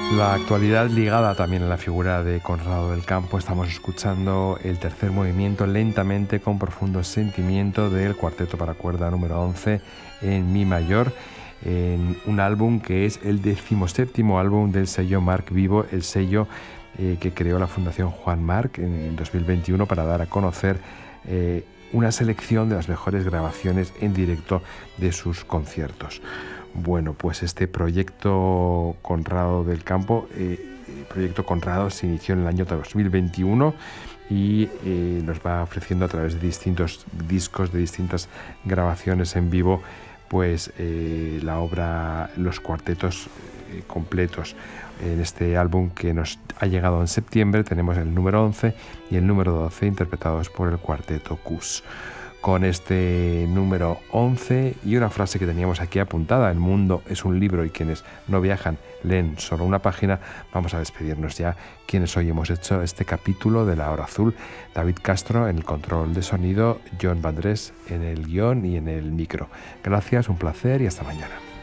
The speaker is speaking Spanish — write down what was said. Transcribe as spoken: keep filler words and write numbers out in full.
La actualidad ligada también a la figura de Conrado del Campo. Estamos escuchando el tercer movimiento lentamente con profundo sentimiento del cuarteto para cuerda número once en mi mayor, en un álbum que es el decimoséptimo álbum del sello Marc Vivo, el sello eh, que creó la Fundación Juan Marc en dos mil veintiuno para dar a conocer eh, una selección de las mejores grabaciones en directo de sus conciertos. Bueno, pues este proyecto Conrado del Campo, eh, el proyecto Conrado se inició en el año dos mil veintiuno y eh, nos va ofreciendo a través de distintos discos, de distintas grabaciones en vivo, pues eh, la obra, los cuartetos eh, completos. En este álbum que nos ha llegado en septiembre tenemos el número once y el número doce interpretados por el cuarteto Cus. Con este número once y una frase que teníamos aquí apuntada: el mundo es un libro y quienes no viajan leen solo una página. Vamos a despedirnos ya, quienes hoy hemos hecho este capítulo de La Hora Azul. David Castro en el control de sonido, John Vandrés en el guión y en el micro. Gracias, un placer y hasta mañana.